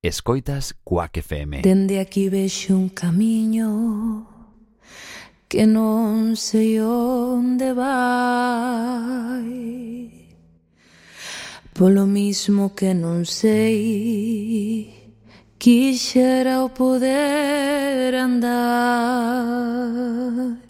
Escoitas Cuac FM. Dende aquí vexo un camiño que non sei onde vai. Polo mismo que non sei, quixera o poder andar.